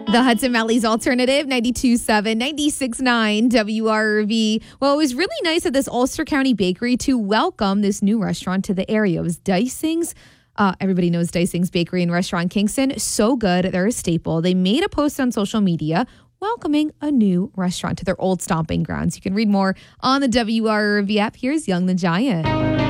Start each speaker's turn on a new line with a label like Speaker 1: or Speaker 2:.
Speaker 1: The Hudson Valley's Alternative, 92.7, 96.9 WRV. Well, it was really nice of this Ulster County Bakery to welcome this new restaurant to the area. It was Dysing's. Everybody knows Dysing's Bakery and Restaurant Kingston. So good. They're a staple. They made a post on social media welcoming a new restaurant to their old stomping grounds. You can read more on the WRV app. Here's Young the Giant.